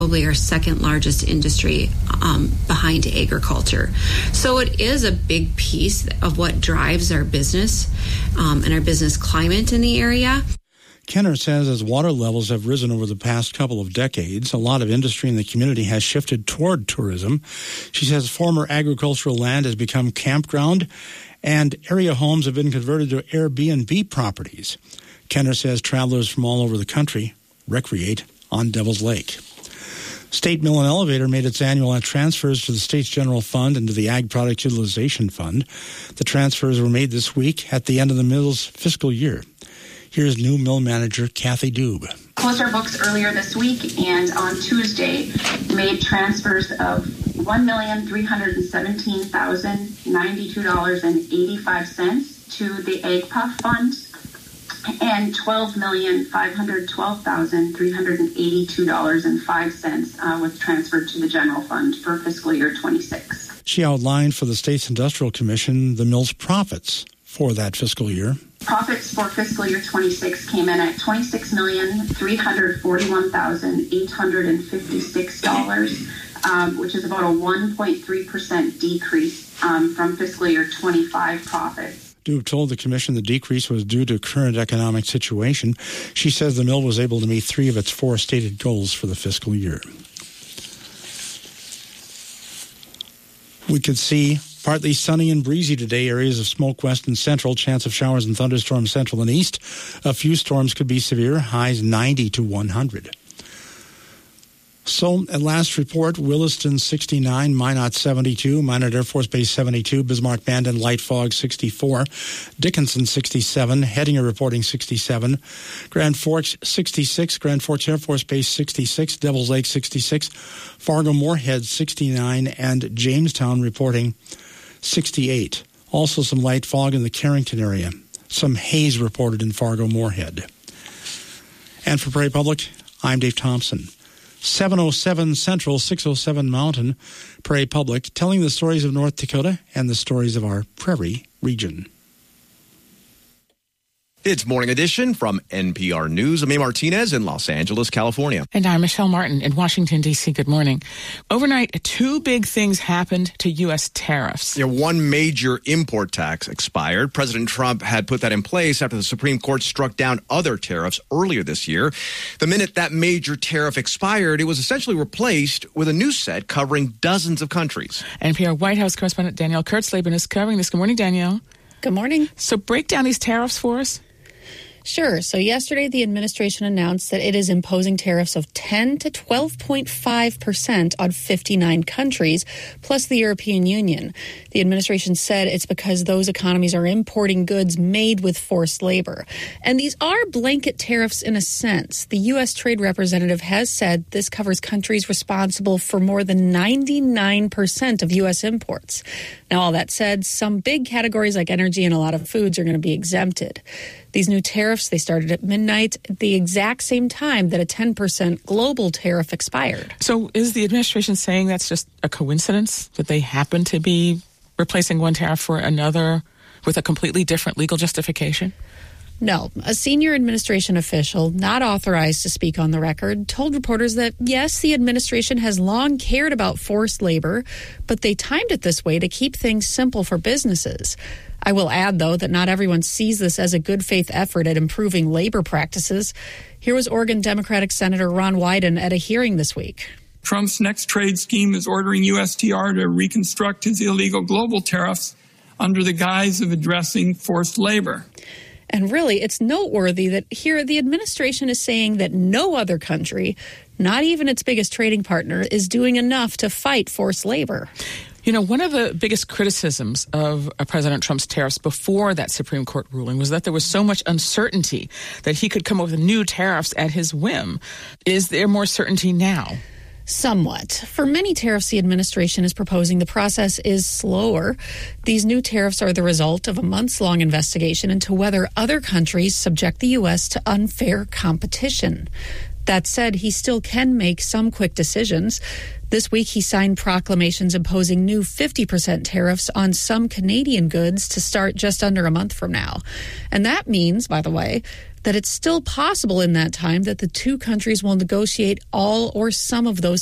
Probably our second largest industry behind agriculture. So it is a big piece of what drives our business and our business climate in the area. Kenner says as water levels have risen over the past couple of decades, a lot of industry in the community has shifted toward tourism. She says former agricultural land has become campground and area homes have been converted to Airbnb properties. Kenner says travelers from all over the country recreate on Devil's Lake. State Mill and Elevator made its annual transfers to the state's general fund and to the Ag Product Utilization Fund. The transfers were made this week at the end of the mill's fiscal year. Here's new mill manager Kathy Dube. Closed our books earlier this week and on Tuesday made transfers of $1,317,092.85 to the AgPuff Fund and $12,512,382.05 was transferred to the general fund for fiscal year 26. She outlined for the state's industrial commission the mill's profits for that fiscal year. Profits for fiscal year 26 came in at $26,341,856, which is about a 1.3% decrease from fiscal year 25 profits. Dube told the commission the decrease was due to current economic situation. She says the mill was able to meet 3 of its 4 stated goals for the fiscal year. We could see partly sunny and breezy today. Areas of smoke west and central. Chance of showers and thunderstorms central and east. A few storms could be severe. Highs 90 to 100. So, at last report, Williston 69, Minot 72, Minot Air Force Base 72, Bismarck-Bandon light fog 64, Dickinson 67, Hettinger reporting 67, Grand Forks 66, Grand Forks Air Force Base 66, Devils Lake 66, Fargo-Moorhead 69, and Jamestown reporting 68. Also some light fog in the Carrington area. Some haze reported in Fargo-Moorhead. And for Prairie Public, I'm Dave Thompson. 707 Central, 607 Mountain, Prairie Public, telling the stories of North Dakota and the stories of our prairie region. It's Morning Edition from NPR News. I'm A. Martinez in Los Angeles, California. And I'm Michelle Martin in Washington, D.C. Good morning. Overnight, 2 big things happened to U.S. tariffs. One major import tax expired. President Trump had put that in place after the Supreme Court struck down other tariffs earlier this year. The minute that major tariff expired, it was essentially replaced with a new set covering dozens of countries. NPR White House correspondent Danielle Kurtzleben is covering this. Good morning, Danielle. Good morning. So break down these tariffs for us. Sure. So yesterday, the administration announced that it is imposing tariffs of 10 to 12.5% on 59 countries, plus the European Union. The administration said it's because those economies are importing goods made with forced labor. And these are blanket tariffs in a sense. The U.S. Trade Representative has said this covers countries responsible for more than 99% of U.S. imports. Now, all that said, some big categories like energy and a lot of foods are going to be exempted. These new tariffs, they started at midnight at the exact same time that a 10% global tariff expired. So is the administration saying that's just a coincidence, that they happen to be replacing one tariff for another with a completely different legal justification? No. A senior administration official, not authorized to speak on the record, told reporters that, yes, the administration has long cared about forced labor, but they timed it this way to keep things simple for businesses. I will add, though, that not everyone sees this as a good faith effort at improving labor practices. Here was Oregon Democratic Senator Ron Wyden at a hearing this week. Trump's next trade scheme is ordering USTR to reconstruct his illegal global tariffs under the guise of addressing forced labor. And really, it's noteworthy that here the administration is saying that no other country, not even its biggest trading partner, is doing enough to fight forced labor. You know, one of the biggest criticisms of President Trump's tariffs before that Supreme Court ruling was that there was so much uncertainty that he could come up with new tariffs at his whim. Is there more certainty now? Somewhat. For many tariffs the administration is proposing, the process is slower. These new tariffs are the result of a months-long investigation into whether other countries subject the U.S. to unfair competition. That said, he still can make some quick decisions. This week, he signed proclamations imposing new 50% tariffs on some Canadian goods to start just under a month from now. And that means, by the way, that it's still possible in that time that the two countries will negotiate all or some of those